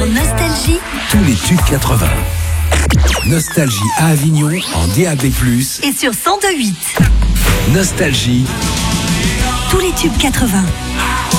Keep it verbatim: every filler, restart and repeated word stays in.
Nostalgie, tous les tubes quatre-vingts. Nostalgie à Avignon en D A B plus, et sur cent deux virgule huit. Nostalgie, Tous les tubes quatre-vingts.